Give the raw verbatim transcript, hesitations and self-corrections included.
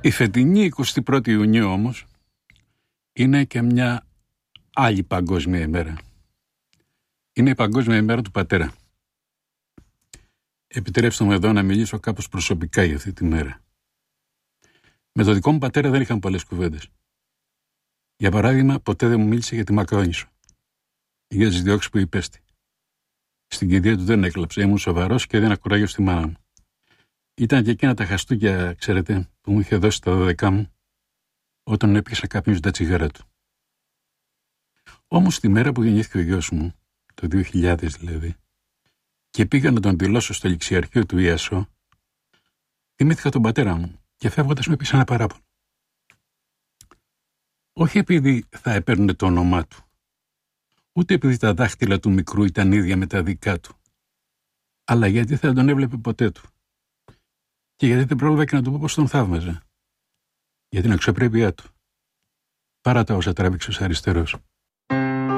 Η φετινή εικοστή πρώτη Ιουνίου όμως είναι και μια άλλη παγκόσμια ημέρα. Είναι η παγκόσμια ημέρα του πατέρα. Επιτρέψτε μου εδώ να μιλήσω κάπως προσωπικά για αυτή τη μέρα. Με το δικό μου πατέρα δεν είχαν πολλές κουβέντες. Για παράδειγμα, ποτέ δεν μου μίλησε για τη Μακρόνισσο, για τις διώξεις που υπέστη. Στην κηδεία του δεν έκλαψε, ήμουν σοβαρός και δεν ακουράγιο στη μάνα μου. Ήταν και εκείνα τα χαστούκια, ξέρετε, που μου είχε δώσει τα δώδεκά μου, όταν έπιασα κάποιον τα τσιγάρα του. Όμως τη μέρα που γεννήθηκε ο γιος μου, το δύο χιλιάδες δηλαδή, και πήγα να τον δηλώσω στο ληξιαρχείο του ΙΑΣΟ, θυμήθηκα τον πατέρα μου και φεύγοντας μου έπεισε ένα παράπονο. Όχι επειδή θα έπαιρνε το όνομά του, ούτε επειδή τα δάχτυλα του μικρού ήταν ίδια με τα δικά του, αλλά γιατί θα τον έβλεπε ποτέ του. Και γιατί δεν πρόλαβα και να του πω πως τον θαύμαζα. Για την αξιοπρέπειά του. Παρά τα όσα τράβηξε ως αριστερός.